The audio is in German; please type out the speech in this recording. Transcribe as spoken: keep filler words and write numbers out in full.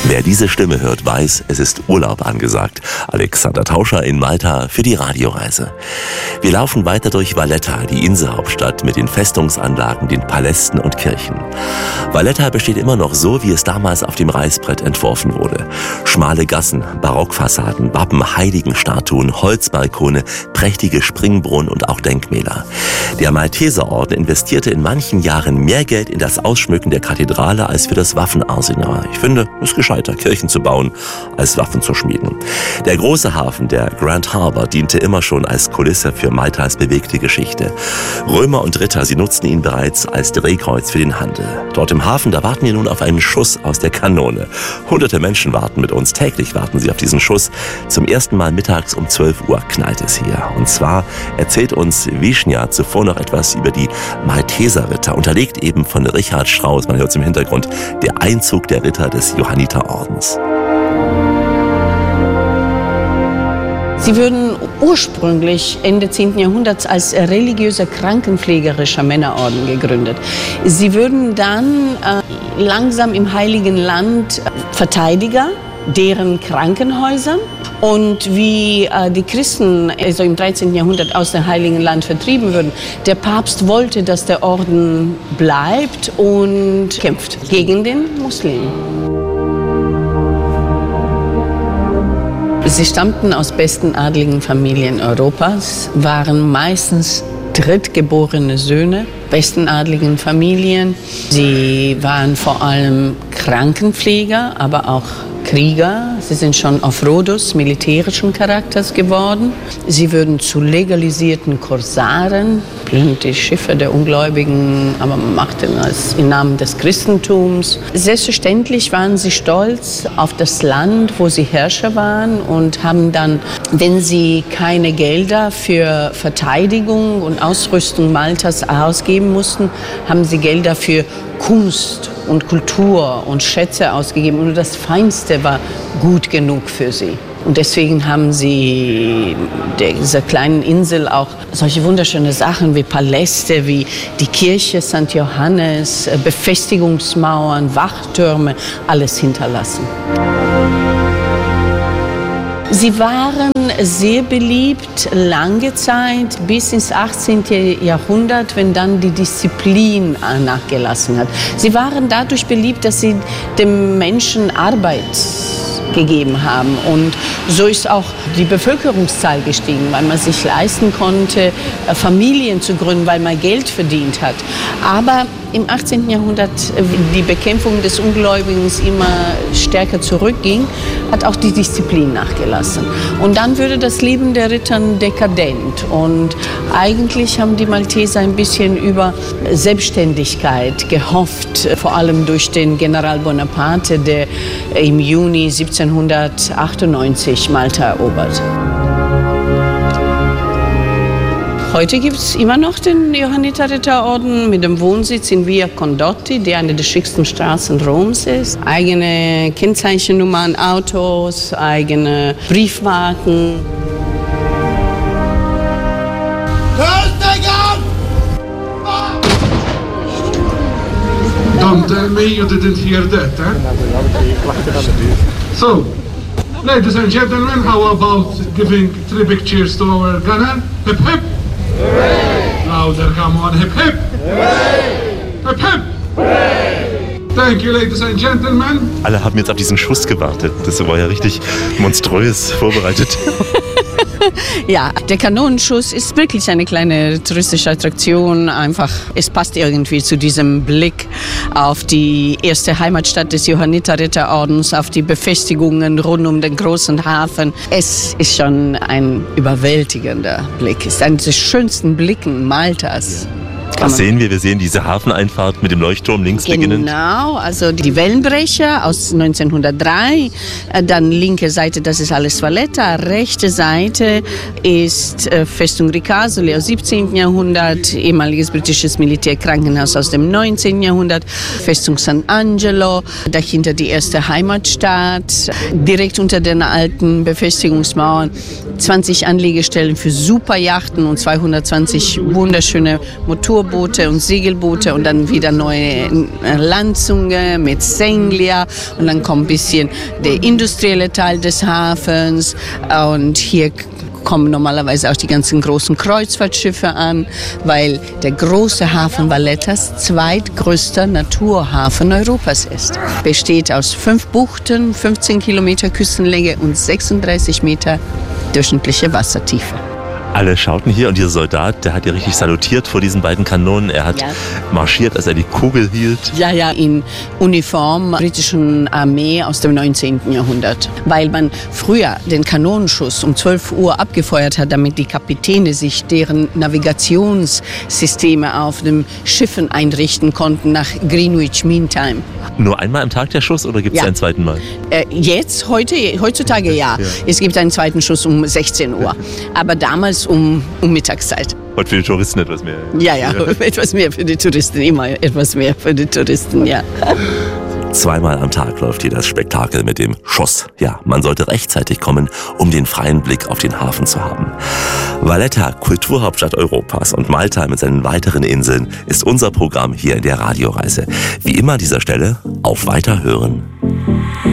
Wer diese Stimme hört, weiß, es ist Urlaub angesagt. Alexander Tauscher in Malta für die Radioreise. Wir laufen weiter durch Valletta, die Inselhauptstadt mit den Festungsanlagen, den Palästen und Kirchen. Valletta besteht immer noch so, wie es damals auf dem Reißbrett entworfen wurde. Schmale Gassen, Barockfassaden, Wappen, Heiligenstatuen, Holzbalkone, prächtige Springbrunnen und auch Denkmäler. Der Malteserorden investierte in manchen Jahren mehr Geld in das Ausschmücken der Kathedrale als für das Waffenarsenal. Ich finde, es ist gescheiter, Kirchen zu bauen, als Waffen zu schmieden. Der große Hafen, der Grand Harbour, diente immer schon als Kulisse für Maltas bewegte Geschichte. Römer und Ritter, sie nutzten ihn bereits als Drehkreuz für den Handel. Dort im Hafen, da warten wir nun auf einen Schuss aus der Kanone. Hunderte Menschen warten mit uns, täglich warten sie auf diesen Schuss. Zum ersten Mal mittags um zwölf Uhr knallt es hier. Und zwar erzählt uns Wischnia zuvor noch etwas über die Malteserritter, unterlegt eben von Richard Strauss, man hört es im Hintergrund, der Einzug der Ritter des Johanniterordens. Sie wurden ursprünglich Ende zehnten Jahrhunderts als religiöser krankenpflegerischer Männerorden gegründet. Sie wurden dann äh, langsam im Heiligen Land Verteidiger deren Krankenhäusern. Und wie äh, die Christen also im dreizehnten Jahrhundert aus dem Heiligen Land vertrieben wurden, der Papst wollte, dass der Orden bleibt und kämpft gegen den Muslim. Sie stammten aus besten adligen Familien Europas, waren meistens drittgeborene Söhne besten adligen Familien. Sie waren vor allem Krankenpfleger, aber auch Krieger. Sie sind schon auf Rhodos militärischen Charakters geworden. Sie wurden zu legalisierten Korsaren, die Schiffe der Ungläubigen, aber machten es im Namen des Christentums. Selbstverständlich waren sie stolz auf das Land, wo sie Herrscher waren und haben dann, wenn sie keine Gelder für Verteidigung und Ausrüstung Maltas ausgeben mussten, haben sie Gelder für Kunst und Kultur und Schätze ausgegeben. Und nur das Feinste war gut genug für sie. Und deswegen haben sie dieser kleinen Insel auch solche wunderschöne Sachen wie Paläste, wie die Kirche Sankt Johannes, Befestigungsmauern, Wachtürme, alles hinterlassen. Sie waren sehr beliebt lange Zeit, bis ins achtzehnten Jahrhundert, wenn dann die Disziplin nachgelassen hat. Sie waren dadurch beliebt, dass sie dem Menschen Arbeit gegeben haben. Und so ist auch die Bevölkerungszahl gestiegen, weil man sich leisten konnte, Familien zu gründen, weil man Geld verdient hat. Aber im achtzehnten Jahrhundert die Bekämpfung des Ungläubigen immer stärker zurückging, hat auch die Disziplin nachgelassen. Und dann wurde das Leben der Ritter dekadent. Und eigentlich haben die Malteser ein bisschen über Selbstständigkeit gehofft, vor allem durch den General Bonaparte, der im Juni siebzehnhundertachtundneunzig Malta erobert. Heute gibt es immer noch den Johanniterritterorden mit dem Wohnsitz in Via Condotti, die eine der schicksten Straßen Roms ist. Eigene Kennzeichennummern, Autos, eigene Briefmarken. Don't tell me you didn't hear that, eh? So, ladies and gentlemen, how about giving three big cheers to our gunner? Hip hip! Hooray! Louder, come on, hip hip! Hooray! Hip hip! Hooray! Thank you, ladies and gentlemen. Alle haben jetzt auf diesen Schuss gewartet. Das war ja richtig monströs vorbereitet. Ja, der Kanonenschuss ist wirklich eine kleine touristische Attraktion. Einfach, es passt irgendwie zu diesem Blick auf die erste Heimatstadt des Johanniterritterordens, auf die Befestigungen rund um den großen Hafen. Es ist schon ein überwältigender Blick. Es ist einer der schönsten Blicken Maltas. Was sehen wir? Wir sehen diese Hafeneinfahrt mit dem Leuchtturm links beginnend. Genau, also die Wellenbrecher aus neunzehnhundertdrei. Dann linke Seite, das ist alles Valletta. Rechte Seite ist Festung Ricasoli aus siebzehnten Jahrhundert. Ehemaliges britisches Militärkrankenhaus aus dem neunzehnten Jahrhundert. Festung San Angelo. Dahinter die erste Heimatstadt. Direkt unter den alten Befestigungsmauern zwanzig Anlegestellen für Superjachten und zweihundertzwanzig wunderschöne Motoren. Motorboote und Segelboote und dann wieder neue Landzunge mit Senglia und dann kommt ein bisschen der industrielle Teil des Hafens und hier kommen normalerweise auch die ganzen großen Kreuzfahrtschiffe an, weil der große Hafen Vallettas zweitgrößter Naturhafen Europas ist. Besteht aus fünf Buchten, fünfzehn Kilometer Küstenlänge und sechsunddreißig Meter durchschnittliche Wassertiefe. Alle schauten hier und dieser Soldat, der hat ja richtig salutiert vor diesen beiden Kanonen. Er hat ja marschiert, als er die Kugel hielt. Ja, ja, in Uniform britischen Armee aus dem neunzehnten Jahrhundert. Weil man früher den Kanonenschuss um zwölf Uhr abgefeuert hat, damit die Kapitäne sich deren Navigationssysteme auf den Schiffen einrichten konnten nach Greenwich Mean Time. Nur einmal am Tag der Schuss oder gibt es ja einen zweiten Mal? Äh, jetzt, heute, heutzutage ja. ja. Es gibt einen zweiten Schuss um sechzehn Uhr. Aber damals um, um Mittagszeit. Und für die Touristen etwas mehr. Ja, ja, etwas mehr für die Touristen, immer etwas mehr für die Touristen, ja. Zweimal am Tag läuft hier das Spektakel mit dem Schuss. Ja, man sollte rechtzeitig kommen, um den freien Blick auf den Hafen zu haben. Valletta, Kulturhauptstadt Europas und Malta mit seinen weiteren Inseln, ist unser Programm hier in der Radioreise. Wie immer an dieser Stelle, auf Weiterhören.